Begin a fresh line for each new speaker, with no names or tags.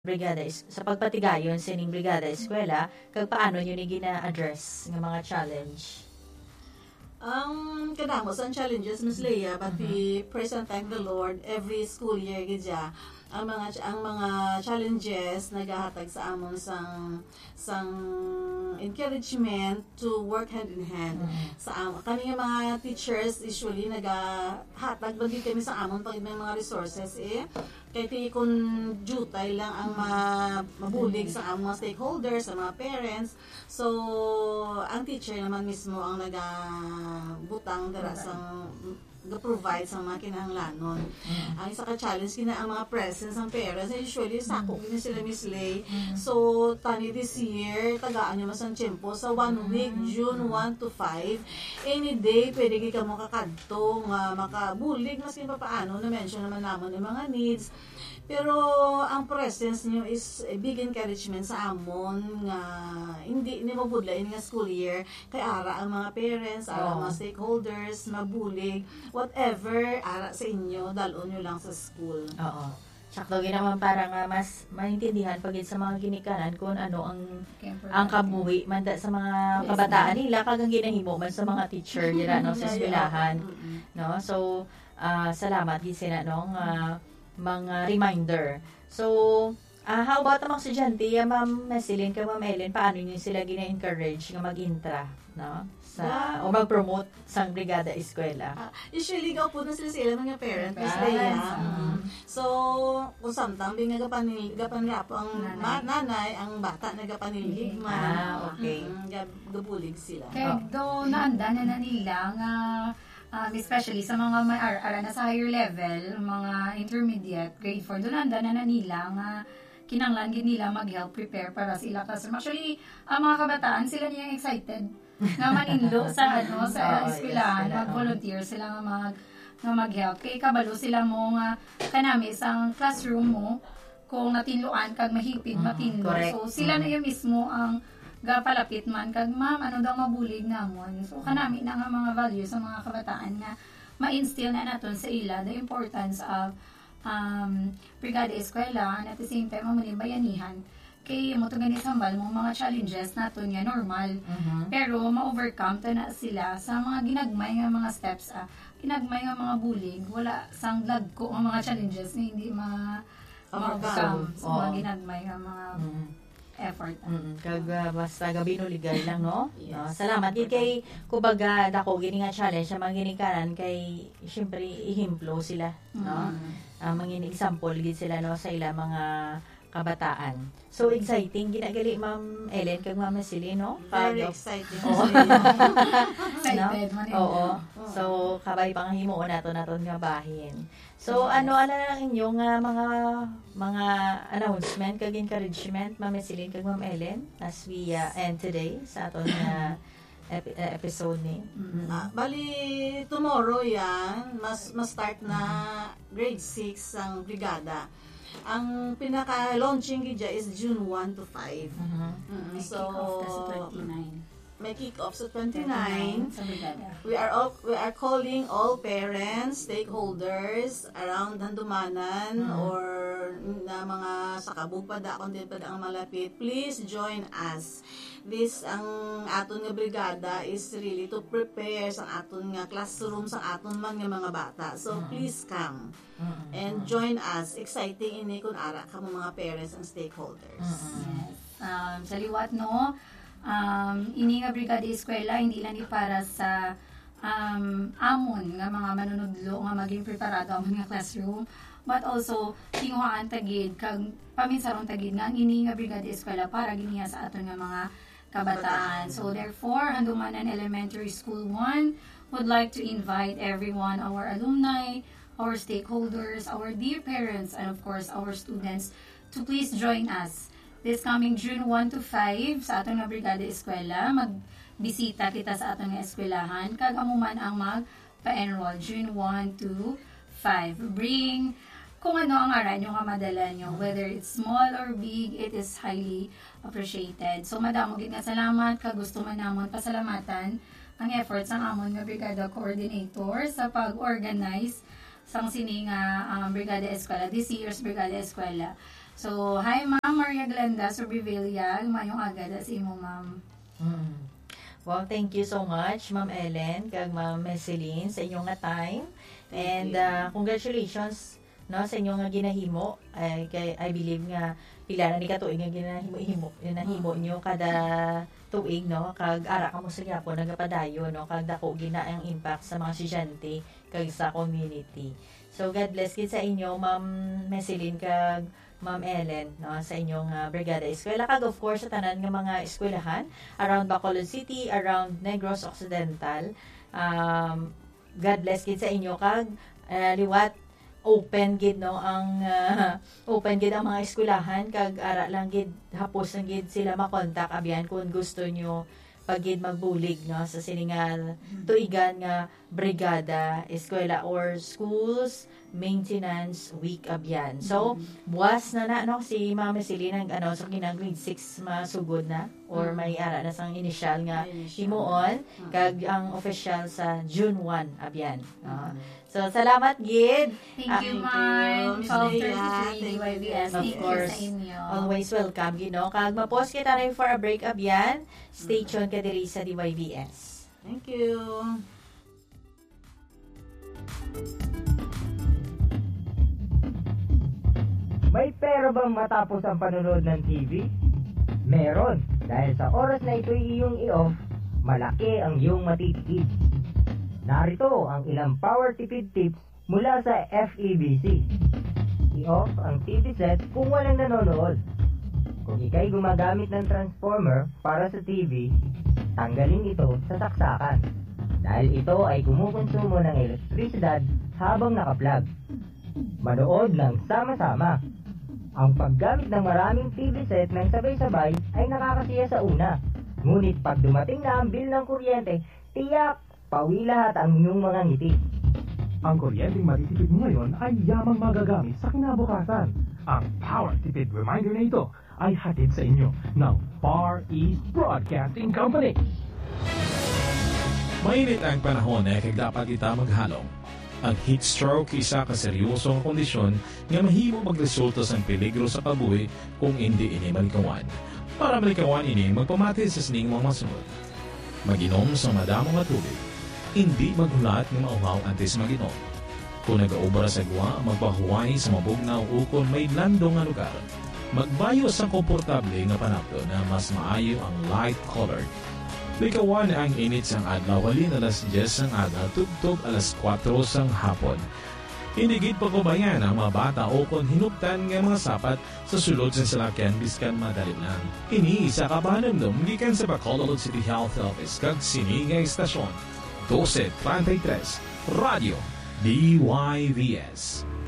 brigada sa pagpatigayon sining brigada eskwela kag paano nyo ni gina-address ng mga challenge?
Kadamo sa challenges Miss Leia, but we praise and thank the Lord every school year gidya ang mga challenges nagahatag sa amon sang encouragement to work hand in hand sa kami mga teachers usually nagahatag bagay kami sa amon pag may mga resources kaya kung jutay lang ang mabulig sa mga stakeholders, sa mga parents. So, ang teacher naman mismo ang nagabutang dara sa provide sa mga kinahanglanon. Ang isa ka challenge kina ang mga presence ng parents usually sako kini sila Miss Lay. So tani this year tagaan nyo mas ang tiyempo sa 1 week June 1 to 5 any day pwede ka mo kakadto nga makabulig maski pa paano na mention naman namon yung mga needs. Pero ang presence niyo is a big encouragement sa amon nga hindi ni mabudlain nga school year kay ara ang mga parents, ara ang mga stakeholders, mabulig, whatever ara sa inyo, dalon nyo lang sa school.
Oo. Sakto ginaman para nga mas maintindihan pagid sa mga ginikanan kung ano ang kabuhi man sa mga kabataan nila kagang ginahimo man sa mga teacher dira no sa eskwelahan. No? So salamat gid sina no mga reminder. So, how about ang mga estudyante, Ma'am Mesilyn, kay Ma'am Ellen, paano niyo sila gina-encourage nga mag-intra, no? O mag-promote sa brigada eskwela?
Usually, po na sila mga parent, Miss Leia. So, kung samtang, gapan nga po ang nanay, ang bata na gapanilhig man.
Okay.
Gabulig sila.
Kaya do naanda na nila nga especially sa mga may ara na sa higher level, mga intermediate, grade 4, doon na nila nga kinanglan gid nila mag-help prepare para sa ila classroom. Actually, ang mga kabataan, sila niyang excited nga manindo sa sa eskwelahan, mag-volunteer sila nga mag-help. Kay kabalo sila mo nga kanami sang classroom mo kung natinluan kag mahipid matindo. So sila na yung mismo ang gapalapit man kag ma'am ano daw mabulig namon. So kanami na nga mga values sa mga kabataan nga ma-instill na naton sa ila the importance of brigada eskwela and at the same time mo bayanihan kay mo to gani sambal mo mga challenges naton nga normal pero ma-overcome ta na sila sa mga ginagmay nga mga steps ginagmay nga mga bulig wala sang dagko nga mga challenges na hindi ma-overcome sa mga ginagmay nga mga effort.
Kag basta gabi no ligay lang no.
Yes.
Salamat gid kay kubaga dako gini nga challenge sa mga ginikanan kay syempre ihimplo sila no. Mga example gid sila no sa ila mga kabataan. So exciting ginagali Ma'am Ellen kag Ma'am Mesilyn no.
Very exciting.
Excited man.
Oo. So kabay pang himuon naton nga bahin. So ano lang inyong mga announcement kag encouragement Ma'am Mesilyn kag Ma'am Ellen as we end today sa aton episode ni.
Bali tomorrow yan mas start na grade 6 ang brigada. Ang pinaka-launching gidya is June 1 to 5.
So, may kick-off sa 29. Sa brigada.
We are calling all parents, stakeholders around Handumanan or na mga sakabog pa da kundi pa ang malapit. Please join us. This ang aton nga brigada is really to prepare sa aton nga classroom sa aton man nga mga bata. So please come and join us. Exciting ini kun ara ka mga parents and stakeholders.
Sa liwat no, ini nga brigada eskwela hindi lang ni para sa amon nga mga manunudlo nga maging preparado ang mga classroom but also tinguhaan tagid kag paminsaron tagid nga ini nga brigada eskwela para giniya sa aton nga mga kabataan. So therefore, Handumanan Elementary School 1 would like to invite everyone, our alumni, our stakeholders, our dear parents, and of course our students to please join us this coming June 1 to 5 sa aton nga brigada eskwela. Magbisita kita sa aton nga eskwelahan kag amuman ang magpa-enroll June 1 to 5. Bring kung ano ang aran nyo nga madala nyo, whether it's small or big, it is highly appreciated. So madamo gid nga salamat kag gusto man namon pasalamatan ang efforts ng amon nga brigada coordinator sa pag-organize sang sini nga brigada eskwela, this year's brigada eskwela. So, hi Ma'am Maria Glenda Sobrevilla, mayong agad as imo Ma'am.
Well, thank you so much, Ma'am Ellen, kag Ma'am Meseline, sa inyong nga time. And congratulations no sa inyong nga ginahimo. Kay I believe nga pila na ni katuig nga ginahimo nyo kada tuig no, kag ara ka mo sa gyapon nagapadayo no, kag dako gina ang impact sa mga estudyante kag sa community. So God bless gid sa inyo, Ma'am Meseline kag Ma'am Ellen, no, sa inyong Brigada Eskwela, kag of course sa tanan nga mga eskwelahan around Bacolod City, around Negros Occidental. God bless gid sa inyo kag liwat open gid no ang open gid ang mga eskwelahan kag ara lang gid hapos lang gid sila makontak abyan kung gusto nyo pagid magbulig no sa siningal tuigan nga Brigada Eskwela or Schools Maintenance Week abyan. So buwas na no si Ma'am Meseline ang so kinang grade 6 masugod na or may ara na sang initial nga himuon kag ang official sa June 1 abyan. So salamat gid.
Thank you Ma'am. DYVS.
Of course. Always welcome gid no. Kag ma-pause kita na for a break abyan. Stay tuned ka diri sa DYVS.
Thank you.
May pera bang matapos ang panonood ng TV? Meron, dahil sa oras na ito'y iyong i-off, malaki ang iyong matitipid. Narito ang ilang power tipid tips mula sa FEBC. I-off ang TV set kung walang nanonood. Kung ikay gumagamit ng transformer para sa TV, tanggalin ito sa saksakan. Dahil ito ay kumukonsumo ng elektrisidad habang naka-plug. Manood ng sama-sama. Ang paggamit ng maraming TV set ng sabay-sabay ay nakakasiya sa una. Ngunit pag dumating na ang bill ng kuryente, tiyak, pawi lahat ang inyong mga ngiti.
Ang kuryenteng matitipid mo ngayon ay yamang magagamit sa kinabukasan. Ang Power Tipid Reminder na ito ay hatid sa inyo ng Far East Broadcasting Company.
Mainit ang panahon na kaya dapat kita maghalong. Ang heat stroke isa ka seryosong kondisyon nga mahimo magresulta sa peligro sa kabuhi kung hindi ini malikawan. Para malikawan ini, magpamati sa sining mga masunod. Mag-inom sa madamong nga tubig. Hindi maghulat ng mauhaw antes mag-inom. Kung nag-aubara sa gwa, magpahuway sa mabugnaw o kung may landong nga lugar. Magbayo sa komportable nga panapto na mas maayo ang light-colored. Likawan ang init sang adlaw halin alas 10 sang adlaw tugtog alas 4 sang hapon. Hinigit pagkubayan ang mga bata o kung hinuptan ng mga sapat sa sulod sa salakyan biskan madali lang. Ini isa kabahanamdom gikan sa Bacolod City Health Office kag siningay estasyon. 12:33 Radio DYVS.